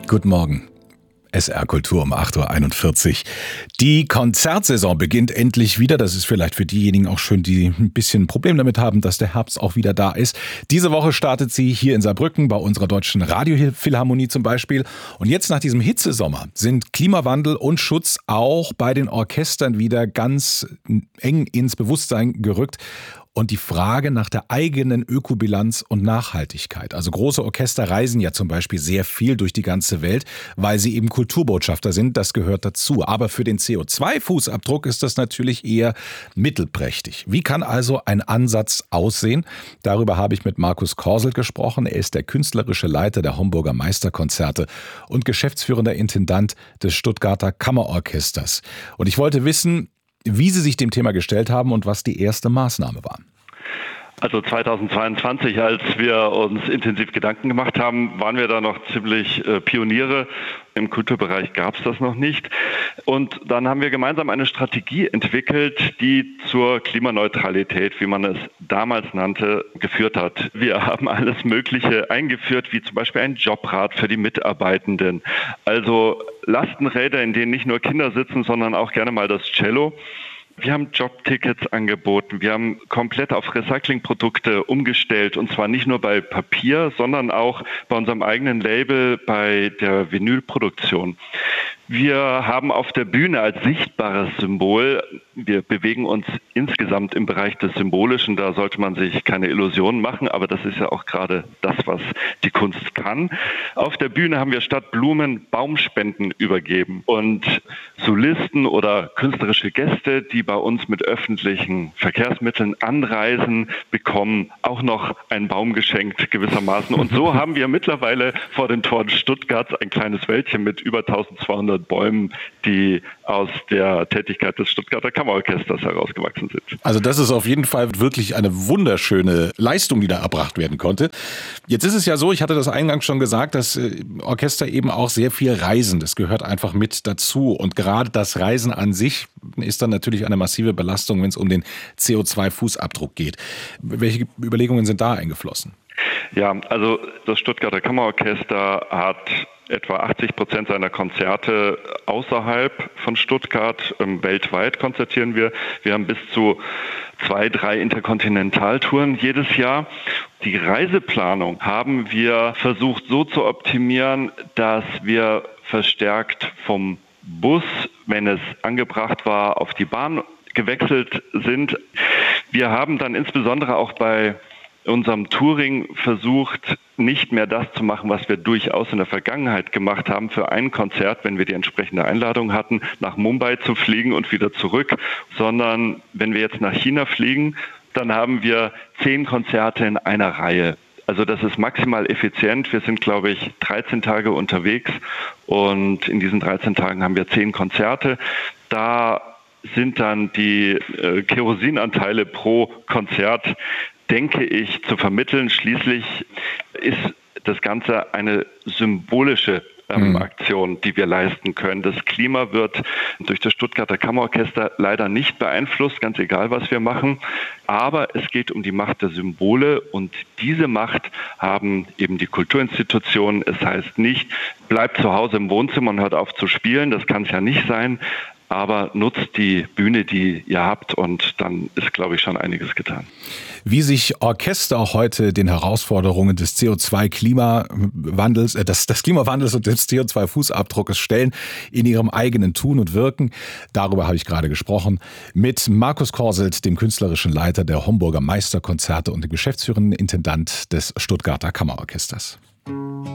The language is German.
Guten Morgen. SR Kultur um 8.41 Uhr. Die Konzertsaison beginnt endlich wieder. Das ist vielleicht für diejenigen auch schön, die ein bisschen ein Problem damit haben, dass der Herbst auch wieder da ist. Diese Woche startet sie hier in Saarbrücken bei unserer Deutschen Radiophilharmonie zum Beispiel. Und jetzt nach diesem Hitzesommer sind Klimawandel und Schutz auch bei den Orchestern wieder ganz eng ins Bewusstsein gerückt. Und die Frage nach der eigenen Ökobilanz und Nachhaltigkeit. Also große Orchester reisen ja zum Beispiel sehr viel durch die ganze Welt, weil sie eben Kulturbotschafter sind. Das gehört dazu. Aber für den CO2-Fußabdruck ist das natürlich eher mittelprächtig. Wie kann also ein Ansatz aussehen? Darüber habe ich mit Markus Korselt gesprochen. Er ist der künstlerische Leiter der Homburger Meisterkonzerte und geschäftsführender Intendant des Stuttgarter Kammerorchesters. Und ich wollte wissen, wie Sie sich dem Thema gestellt haben und was die erste Maßnahme war. Also 2022, als wir uns intensiv Gedanken gemacht haben, waren wir da noch ziemlich Pioniere. Im Kulturbereich gab es das noch nicht. Und dann haben wir gemeinsam eine Strategie entwickelt, die zur Klimaneutralität, wie man es damals nannte, geführt hat. Wir haben alles Mögliche eingeführt, wie zum Beispiel ein Jobrat für die Mitarbeitenden. Also Lastenräder, in denen nicht nur Kinder sitzen, sondern auch gerne mal das Cello. Wir haben Jobtickets angeboten, wir haben komplett auf Recyclingprodukte umgestellt und zwar nicht nur bei Papier, sondern auch bei unserem eigenen Label bei der Vinylproduktion. Wir haben auf der Bühne als sichtbares Symbol, wir bewegen uns insgesamt im Bereich des Symbolischen, da sollte man sich keine Illusionen machen, aber das ist ja auch gerade das, was die Kunst kann. Auf der Bühne haben wir statt Blumen Baumspenden übergeben und Solisten oder künstlerische Gäste, die bei uns mit öffentlichen Verkehrsmitteln anreisen, bekommen auch noch einen Baum geschenkt gewissermaßen. Und so haben wir mittlerweile vor den Toren Stuttgarts ein kleines Wäldchen mit über 1200 Bäumen, die aus der Tätigkeit des Stuttgarter Kammerorchesters herausgewachsen sind. Also das ist auf jeden Fall wirklich eine wunderschöne Leistung, die da erbracht werden konnte. Jetzt ist es ja so, ich hatte das eingangs schon gesagt, dass Orchester eben auch sehr viel reisen. Das gehört einfach mit dazu. Und gerade das Reisen an sich ist dann natürlich eine massive Belastung, wenn es um den CO2-Fußabdruck geht. Welche Überlegungen sind da eingeflossen? Ja, also das Stuttgarter Kammerorchester hat etwa 80% seiner Konzerte außerhalb von Stuttgart. Weltweit konzertieren wir. Wir haben bis zu 2-3 Interkontinentaltouren jedes Jahr. Die Reiseplanung haben wir versucht so zu optimieren, dass wir verstärkt vom Bus, wenn es angebracht war, auf die Bahn gewechselt sind. Wir haben dann insbesondere auch bei unserem Touring versucht, nicht mehr das zu machen, was wir durchaus in der Vergangenheit gemacht haben, für ein Konzert, wenn wir die entsprechende Einladung hatten, nach Mumbai zu fliegen und wieder zurück, sondern wenn wir jetzt nach China fliegen, dann haben wir 10 Konzerte in einer Reihe. Also das ist maximal effizient. Wir sind, glaube ich, 13 Tage unterwegs und in diesen 13 Tagen haben wir 10 Konzerte. Da sind dann die Kerosinanteile pro Konzert, denke ich, zu vermitteln. Schließlich ist das Ganze eine symbolische Aktion, die wir leisten können. Das Klima wird durch das Stuttgarter Kammerorchester leider nicht beeinflusst, ganz egal, was wir machen. Aber es geht um die Macht der Symbole und diese Macht haben eben die Kulturinstitutionen. Es heißt nicht, bleibt zu Hause im Wohnzimmer und hört auf zu spielen. Das kann es ja nicht sein. Aber nutzt die Bühne, die ihr habt, und dann ist, glaube ich, schon einiges getan. Wie sich Orchester heute den Herausforderungen des CO2-Klimawandels, des Klimawandels und des CO2-Fußabdrucks stellen in ihrem eigenen Tun und Wirken, darüber habe ich gerade gesprochen, mit Markus Korselt, dem künstlerischen Leiter der Homburger Meisterkonzerte und dem geschäftsführenden Intendant des Stuttgarter Kammerorchesters.